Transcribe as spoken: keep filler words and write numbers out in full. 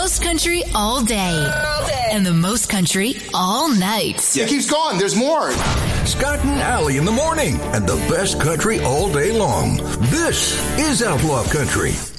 most country all day. All day. And the most country all night. Yeah, it keeps going. There's more. Scott and Allie in the morning and the best country all day long. This is Outlaw Country.